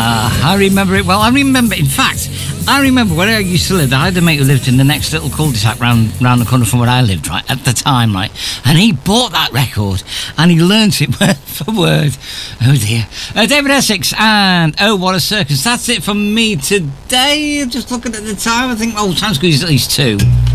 I remember it well. I remember when I used to live there. I had a mate who lived in the next little cul-de-sac round the corner from where I lived, right, at the time, right? And he bought that record and he learnt it word for word. Oh dear. David Essex and Oh What a Circus. That's it from me today. Just looking at the time, I think, oh, time's good, at least 2.